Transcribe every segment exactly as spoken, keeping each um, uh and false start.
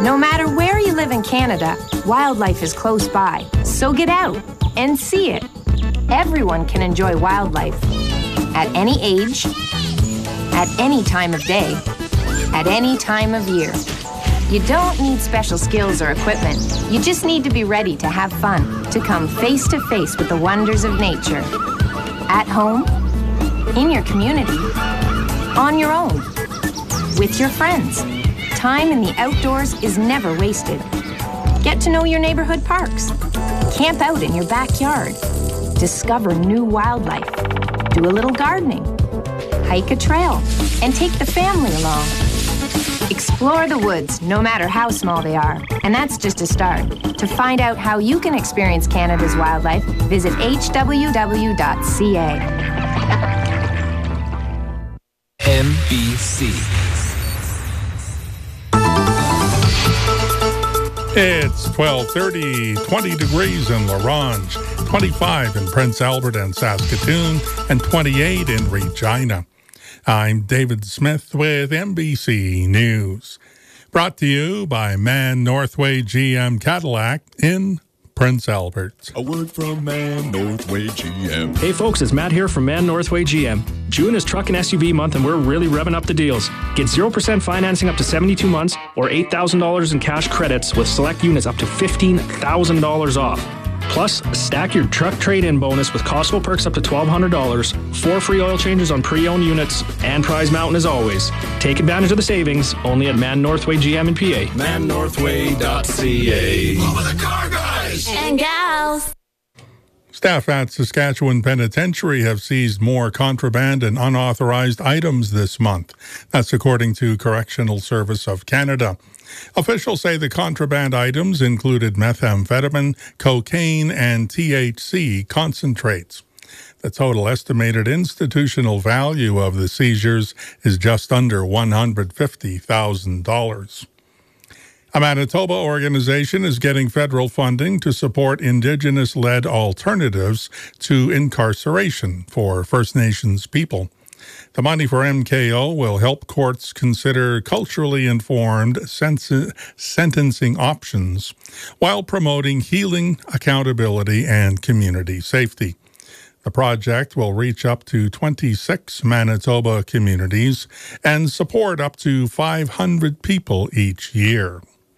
No matter where you live in Canada, wildlife is close by. So get out and see it. Everyone can enjoy wildlife at any age, at any time of day, at any time of year. You don't need special skills or equipment. You just need to be ready to have fun, to come face to face with the wonders of nature. At home, in your community, on your own, with your friends. Time in the outdoors is never wasted. Get to know your neighborhood parks. Camp out in your backyard. Discover new wildlife. Do a little gardening. Hike a trail and take the family along. Explore the woods, no matter how small they are. And that's just a start. To find out how you can experience Canada's wildlife, visit h w w dot c a. M B C. It's twelve thirty, twenty degrees in La Ronge, twenty-five in Prince Albert and Saskatoon, and twenty-eight in Regina. I'm David Smith with M B C News. Brought to you by Man Northway G M Cadillac in Prince Albert. A word from Man Northway G M. Hey folks, it's Matt here from Man Northway G M. June is truck and S U V month and we're really revving up the deals. Get zero percent financing up to seventy-two months or eight thousand dollars in cash credits with select units up to fifteen thousand dollars off. Plus, stack your truck trade-in bonus with Costco perks up to twelve hundred dollars, four free oil changes on pre-owned units, and Prize Mountain as always. Take advantage of the savings only at Man Northway G M in P A. man northway dot c a. Home of the car guys and gals. Staff at Saskatchewan Penitentiary have seized more contraband and unauthorized items this month. That's according to Correctional Service of Canada. Officials say the contraband items included methamphetamine, cocaine, and T H C concentrates. The total estimated institutional value of the seizures is just under one hundred fifty thousand dollars. A Manitoba organization is getting federal funding to support Indigenous-led alternatives to incarceration for First Nations people. The money for M K O will help courts consider culturally informed sens- sentencing options while promoting healing, accountability, and community safety. The project will reach up to twenty-six Manitoba communities and support up to five hundred people each year.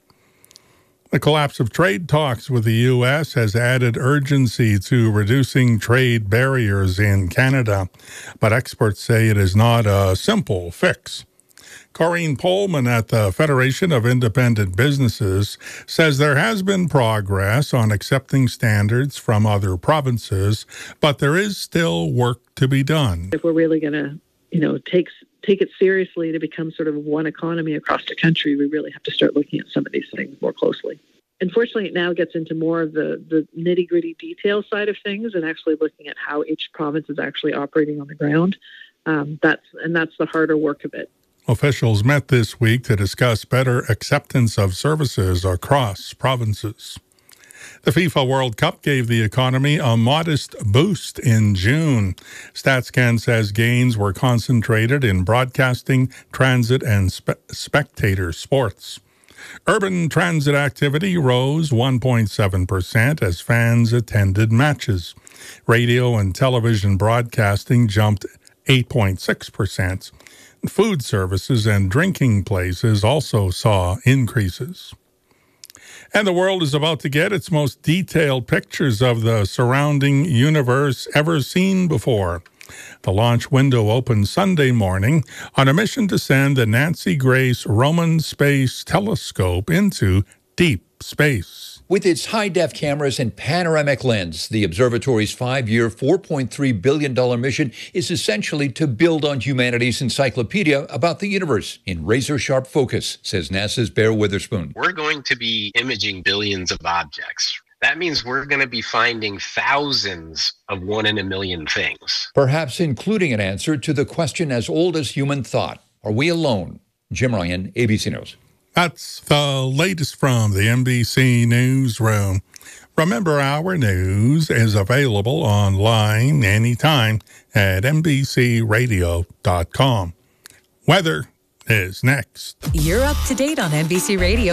The collapse of trade talks with the U S has added urgency to reducing trade barriers in Canada, but experts say it is not a simple fix. Corrine Pullman at the Federation of Independent Businesses says there has been progress on accepting standards from other provinces, but there is still work to be done. If we're really going to, you know, take take it seriously to become sort of one economy across the country, we really have to start looking at some of these things more closely. Unfortunately, it now gets into more of the, the nitty-gritty detail side of things and actually looking at how each province is actually operating on the ground. Um, that's and that's the harder work of it. Officials met this week to discuss better acceptance of services across provinces. The FIFA World Cup gave the economy a modest boost in June. StatsCan says gains were concentrated in broadcasting, transit, and spe- spectator sports. Urban transit activity rose one point seven percent as fans attended matches. Radio and television broadcasting jumped eight point six percent. Food services and drinking places also saw increases. And the world is about to get its most detailed pictures of the surrounding universe ever seen before. The launch window opened Sunday morning on a mission to send the Nancy Grace Roman Space Telescope into deep space. With its high-def cameras and panoramic lens, the observatory's five-year, four point three billion dollars mission is essentially to build on humanity's encyclopedia about the universe in razor-sharp focus, says NASA's Bear Witherspoon. We're going to be imaging billions of objects. That means we're going to be finding thousands of one in a million things. Perhaps including an answer to the question as old as human thought. Are we alone? Jim Ryan, A B C News. That's the latest from the M B C Newsroom. Remember, our news is available online anytime at m b c radio dot com. Weather is next. You're up to date on N B C Radio.